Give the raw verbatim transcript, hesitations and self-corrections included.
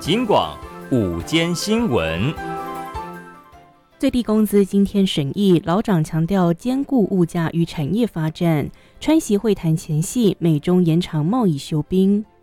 金广午间新闻。 最低工资今天审议，劳长强调兼顾物价与产业发展。川习会谈前夕，美中延长贸易休兵。